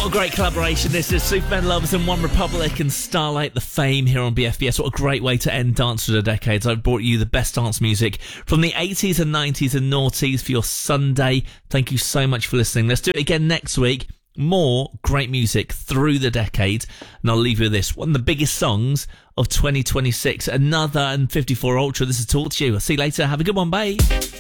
What a great collaboration this is. Superman Lovers and One Republic and Starlight the Fame here on BFBS. What a great way to end Dance for the Decades. I've brought you the best dance music from the 80s and 90s and noughties for your Sunday. Thank you so much for listening. Let's do it again next week. More great music through the decades. And I'll leave you with this. One of the biggest songs of 2026. Another and 54 Ultra. This is Talk to You. I'll see you later. Have a good one. Bye.